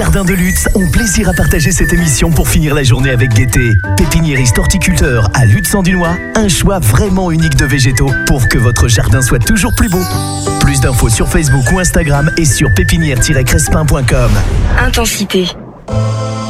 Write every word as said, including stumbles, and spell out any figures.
Jardins de Lutz ont plaisir à partager cette émission pour finir la journée avec gaieté. Pépiniériste horticulteur à Lutz-en-Dunois, un choix vraiment unique de végétaux pour que votre jardin soit toujours plus beau. Plus d'infos sur Facebook ou Instagram et sur pépinière tiret crespin point com. Intensité,